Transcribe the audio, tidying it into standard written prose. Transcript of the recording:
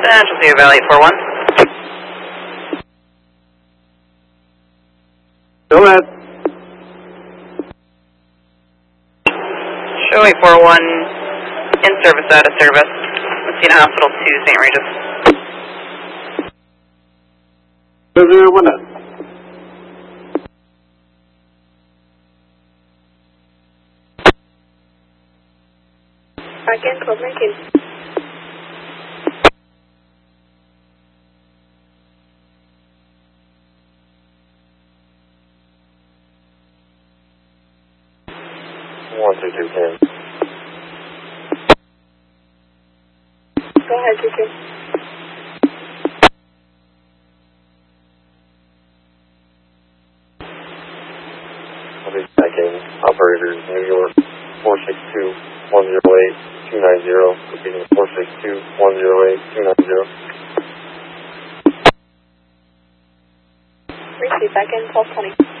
Central Cedar Valley 841. Go ahead. Show 841, in service, out of service. Messina Hospital to St. Regis. 001. Back in, 1219. One, two, two, 10. Go ahead, 22. I'll be back in. Operator, New York, 462-108-290. Repeating, 462-108-290. Receive back in, 1220.